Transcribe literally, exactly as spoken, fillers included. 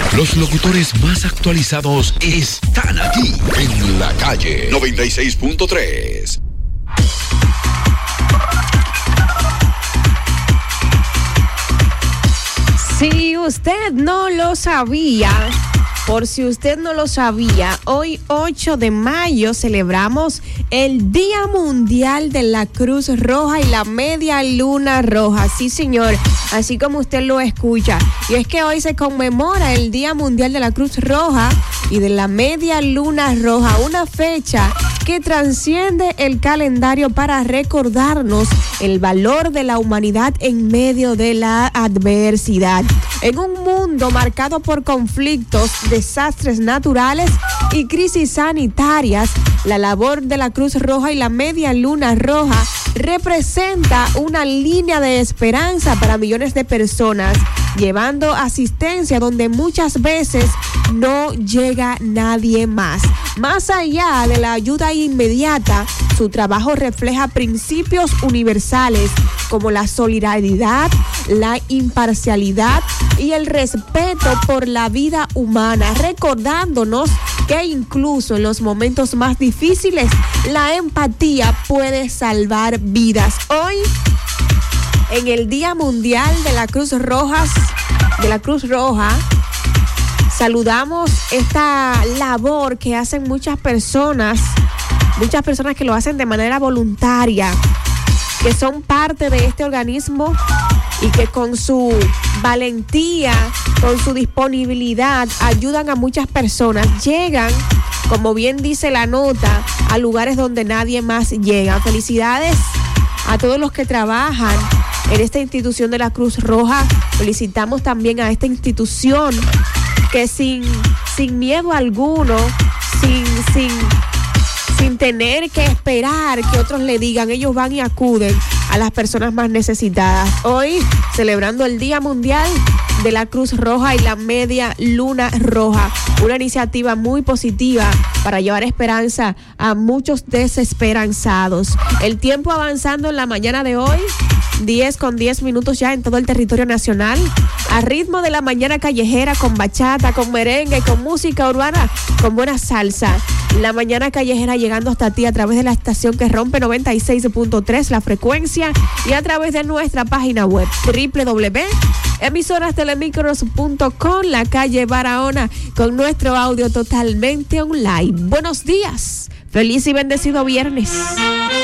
Los locutores más actualizados están aquí en La Calle noventa y seis punto tres. Si usted no lo sabía, por si usted no lo sabía, hoy ocho de mayo celebramos el Día Mundial de la Cruz Roja y la Media Luna Roja. Sí, señor, así como usted lo escucha. Y es que hoy se conmemora el Día Mundial de la Cruz Roja y de la Media Luna Roja, una fecha que trasciende el calendario para recordarnos el valor de la humanidad en medio de la adversidad. En un mundo marcado por conflictos, desastres naturales y crisis sanitarias, la labor de la Cruz Roja y la Media Luna Roja representa una línea de esperanza para millones de personas, llevando asistencia donde muchas veces no llega nadie más. Más allá de la ayuda inmediata, su trabajo refleja principios universales como la solidaridad, la imparcialidad y el respeto por la vida humana, recordándonos que incluso en los momentos más difíciles, la empatía puede salvar vidas. Hoy, en el Día Mundial de la Cruz Roja, de la Cruz Roja, saludamos esta labor que hacen muchas personas, muchas personas que lo hacen de manera voluntaria, que son parte de este organismo y que con su valentía, con su disponibilidad, ayudan a muchas personas. Llegan, como bien dice la nota, a lugares donde nadie más llega. Felicidades a todos los que trabajan en esta institución de la Cruz Roja. Felicitamos también a esta institución que sin, sin miedo alguno, sin, sin, sin tener que esperar que otros le digan, ellos van y acuden a las personas más necesitadas. Hoy, celebrando el Día Mundial de la Cruz Roja y la Media Luna Roja, una iniciativa muy positiva para llevar esperanza a muchos desesperanzados. El tiempo avanzando en la mañana de hoy, diez con diez minutos ya en todo el territorio nacional, a ritmo de la mañana callejera, con bachata, con merengue, con música urbana, con buena salsa. La mañana callejera llegando hasta ti a través de la estación que rompe noventa y seis punto tres la frecuencia y a través de nuestra página web doble u doble u doble u punto emisoras telemicros punto com, La Calle Barahona, con nuestro audio totalmente online. Buenos días, feliz y bendecido viernes.